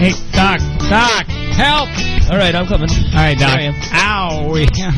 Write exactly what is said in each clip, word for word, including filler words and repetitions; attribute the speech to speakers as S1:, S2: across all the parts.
S1: Hey, Doc, Doc, help!
S2: All right, I'm coming.
S1: All right, Doc.
S2: Here
S1: Ow!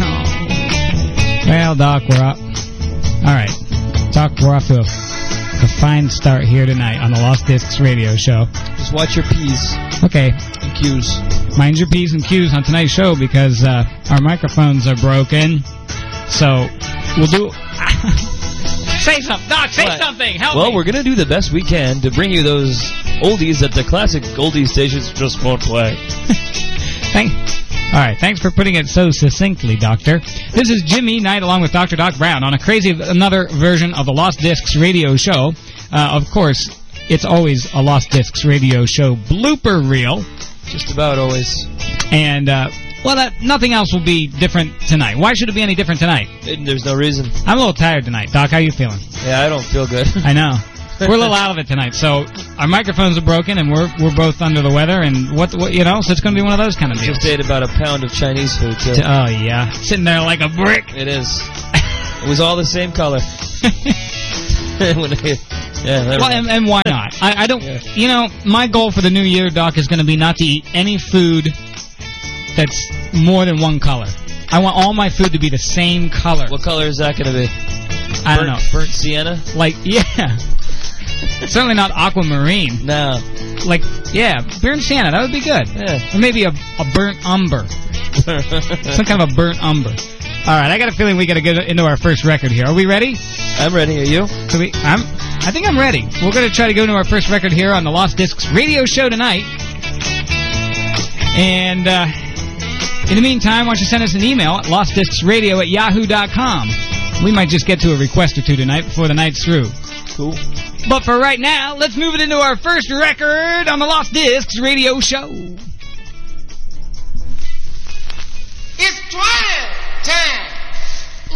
S1: Well, Doc, we're up. All right, Doc, we're off to a, a fine start here tonight on the Lost Discs radio show.
S2: Just watch your P's.
S1: Okay.
S2: And Q's.
S1: Mind your P's and Q's on tonight's show because uh, our microphones are broken. So we'll do. Say something, Doc. Say
S2: what?
S1: something. Help
S2: well,
S1: me.
S2: Well, we're gonna do the best we can to bring you those oldies that the classic oldies stations just won't play.
S1: Thank. All right. Thanks for putting it so succinctly, Doctor. This is Jimmy Knight along with Doctor Doc Brown on a crazy another version of the Lost Discs radio show. Uh, of course, it's always a Lost Discs radio show blooper reel.
S2: Just about always.
S1: And. Uh, Well, that, nothing else will be different tonight. Why should it be any different tonight?
S2: There's no reason.
S1: I'm a little tired tonight. Doc, how you feeling?
S2: Yeah, I don't feel good.
S1: I know. We're a little out of it tonight. So our microphones are broken, and we're we're both under the weather, and what, what you know, so it's going to be one of those kind of deals.
S2: Just ate about a pound of Chinese food, too.
S1: Oh, yeah. Sitting there like a brick.
S2: It is. It was all the same color. when I, yeah,
S1: well, and, and why not? I, I don't, yeah. You know, my goal for the new year, Doc, is going to be not to eat any food that's more than one color. I want all my food to be the same color.
S2: What color is that going to be?
S1: I
S2: burnt,
S1: don't know.
S2: Burnt sienna?
S1: Like, yeah. Certainly not aquamarine.
S2: No.
S1: Like, yeah, burnt sienna. That would be good.
S2: Yeah.
S1: Or maybe a, a burnt umber. Some kind of a burnt umber. All right, I got a feeling we got to get into our first record here. Are we ready?
S2: I'm ready. Are you?
S1: So we, I'm, I think I'm ready. We're going to try to go into our first record here on the Lost Discs radio show tonight. And, uh... in the meantime, why don't you send us an email at lost discs radio at yahoo dot com. We might just get to a request or two tonight before the night's through.
S2: Cool.
S1: But for right now, let's move it into our first record on the Lost Discs radio show.